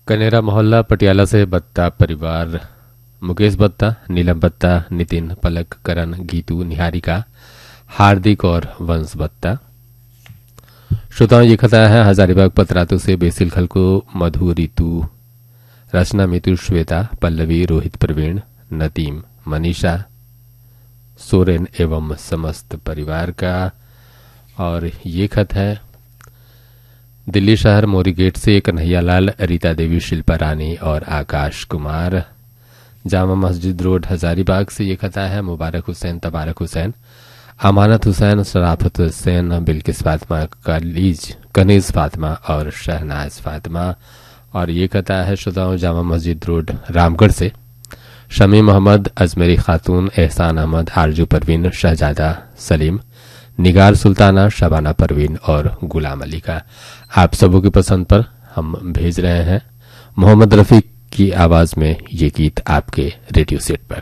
कनेरा मोहल्ला पटियाला से बत्ता परिवार मुकेश बत्ता, नीलम बत्ता, नितिन, पलक, करण, गीतू, निहारिका, हार्दिक और वंश बत्ता। श्रोताओं, ये खता है हजारीबाग पतरातू से बेसिल खलको, मधु, रीतू, रचना, मितु, श्वेता, पल्लवी, रोहित, प्रवीण, नतीम, मनीषा, सोरेन एवं समस्त परिवार का। और ये खत है दिल्ली शहर मोरी गेट से कन्हैयालाल, रीता देवी, शिल्पा रानी और आकाश कुमार। जामा मस्जिद रोड हजारीबाग से ये खता है मुबारक हुसैन, तबारक हुसैन, अमानत हुसैन, शराफत हुसैन, बिल्किस फातिमा, कनीज फातिमा और शहनाज फातिमा। और ये खता है श्रोताओं जामा मस्जिद रोड रामगढ़ से शमी मोहम्मद, अजमेरी खातून, एहसान अहमद, आरजू परवीन, शहजादा सलीम, निगार सुल्ताना, शबाना परवीन और गुलाम अली का। आप सबों की पसंद पर हम भेज रहे हैं मोहम्मद रफी की आवाज में ये गीत आपके रेडियो सेट पर।